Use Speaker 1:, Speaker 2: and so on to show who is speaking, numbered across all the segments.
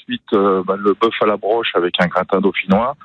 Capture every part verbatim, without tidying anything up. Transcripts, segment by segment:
Speaker 1: ensuite euh, bah, le bœuf à la broche avec un gratin dauphinois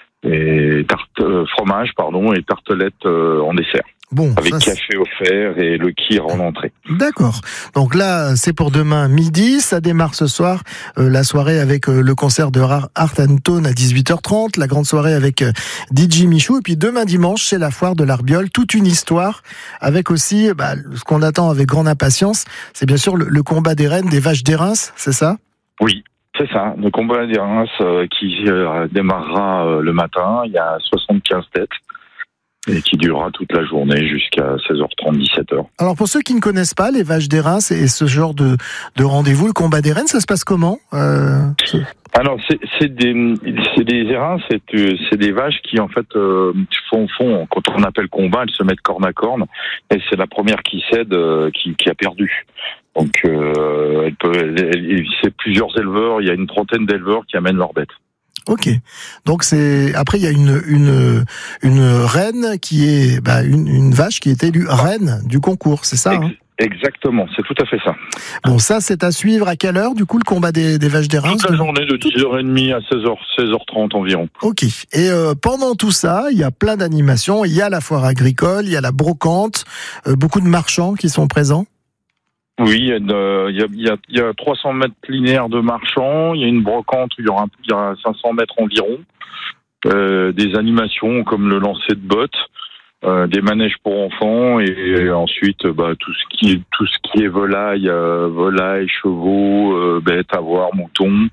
Speaker 1: et tarte euh, fromage pardon et tartelette euh, en dessert.
Speaker 2: Bon,
Speaker 1: avec
Speaker 2: ça,
Speaker 1: café offert et le kir en entrée.
Speaker 2: D'accord. Donc là, c'est pour demain midi. Ça démarre ce soir, euh, la soirée avec euh, le concert de Art and Tone à dix-huit heures trente, la grande soirée avec euh, D J Michou. Et puis demain dimanche, c'est la foire de l'Arbiole. Toute une histoire avec aussi bah, ce qu'on attend avec grande impatience. C'est bien sûr le, le combat des reines, des vaches d'Érins, c'est ça ?
Speaker 1: Oui. C'est ça, le combat des Reims euh, qui euh, démarrera euh, le matin. Il y a soixante-quinze têtes. Et qui durera toute la journée jusqu'à seize heures trente, dix-sept heures.
Speaker 2: Alors pour ceux qui ne connaissent pas les vaches d'Érins et ce genre de, de rendez-vous, le combat des reines, ça se passe comment euh, ce...
Speaker 1: Alors c'est, c'est des c'est des Érins, c'est c'est des vaches qui en fait euh, font font quand on appelle combat, elles se mettent corne à corne et c'est la première qui cède euh, qui qui a perdu. Donc euh, elle peut elle, elle, c'est plusieurs éleveurs, il y a une trentaine d'éleveurs qui amènent leurs bêtes.
Speaker 2: Ok. Donc c'est après il y a une une une reine qui est bah, une une vache qui est élue reine du concours, c'est ça hein ?
Speaker 1: Exactement, c'est tout à fait ça.
Speaker 2: Bon, ça c'est à suivre à quelle heure du coup le combat des des vaches d'Érins ?
Speaker 1: Toute la journée de dix heures trente à seize heures seize heures trente environ.
Speaker 2: Ok. Et euh, pendant tout ça, il y a plein d'animations, il y a la foire agricole, il y a la brocante, euh, beaucoup de marchands qui sont présents.
Speaker 1: Oui, il y, a, il, y a, il, y a, il y a trois cents mètres linéaires de marchands, il y a une brocante où il y aura, il y aura cinq cents mètres environ, euh, des animations comme le lancer de bottes, euh, des manèges pour enfants et, et ensuite bah, tout ce qui est tout ce qui est volaille, euh, volaille, chevaux, euh, bêtes à voir, moutons.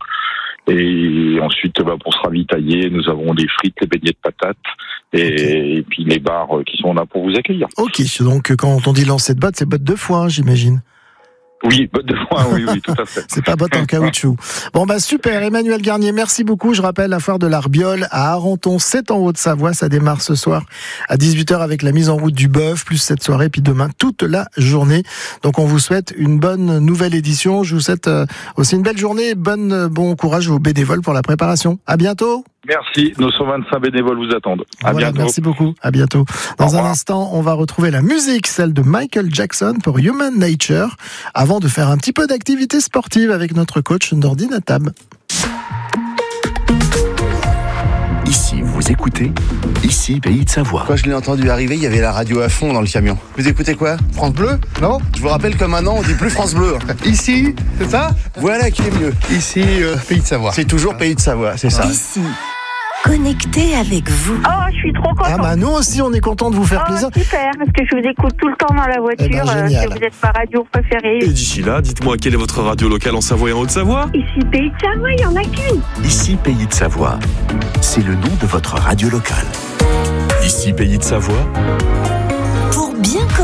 Speaker 1: Et ensuite, bah, pour se ravitailler, nous avons des frites, les beignets de patates et, okay. et puis les bars qui sont là pour vous accueillir.
Speaker 2: Ok, donc quand on dit lancer de bottes, c'est bottes de foin, j'imagine.
Speaker 1: Oui, bottes de foin, oui, oui, tout à fait.
Speaker 2: C'est pas bottes en caoutchouc. Bon, bah, super. Emmanuel Garnier, merci beaucoup. Je rappelle la foire de l'Arbiole à Arenton, c'est en Haute-Savoie. Ça démarre ce soir à dix-huit heures avec la mise en route du bœuf, plus cette soirée, puis demain, toute la journée. Donc, on vous souhaite une bonne nouvelle édition. Je vous souhaite aussi une belle journée. Bonne, bon courage aux bénévoles pour la préparation. À bientôt.
Speaker 1: Merci. Nos cent vingt-cinq bénévoles vous attendent. À
Speaker 2: voilà,
Speaker 1: bientôt.
Speaker 2: Merci beaucoup. À bientôt. Dans un instant, on va retrouver la musique, celle de Michael Jackson pour Human Nature, avant de faire un petit peu d'activité sportive avec notre coach Nordine Attab.
Speaker 3: Ici, vous écoutez Ici, Pays de Savoie.
Speaker 4: Quand je l'ai entendu arriver, il y avait la radio à fond dans le camion. Vous écoutez quoi ? France Bleu ? Non ? Je vous rappelle que maintenant, on dit plus France Bleu. Ici, c'est ça ? Voilà qui est mieux. Ici, euh, Pays de Savoie. C'est toujours Pays de Savoie, c'est ça.
Speaker 5: Ici, connecté avec vous.
Speaker 6: Oh, je suis trop contente.
Speaker 2: Ah bah nous aussi, on est content de vous faire
Speaker 6: oh,
Speaker 2: plaisir.
Speaker 6: Super, parce que je vous écoute tout le temps dans la voiture.
Speaker 2: Eh ben, génial.
Speaker 6: Euh, vous êtes ma radio préférée.
Speaker 7: Et d'ici là, dites-moi, quelle est votre radio locale en Savoie et en Haute-Savoie ?
Speaker 6: Ici, Pays de Savoie, il n'y en a qu'une.
Speaker 3: Ici, Pays de Savoie. C'est le nom de votre radio locale.
Speaker 7: Ici, Pays de Savoie.
Speaker 5: Pour bien